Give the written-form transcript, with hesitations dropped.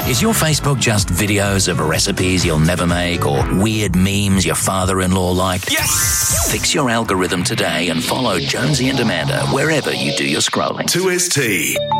Is your Facebook just videos of recipes you'll never make or weird memes your father-in-law like? Yes! Fix your algorithm today and follow Jonesy and Amanda wherever you do your scrolling. 2ST.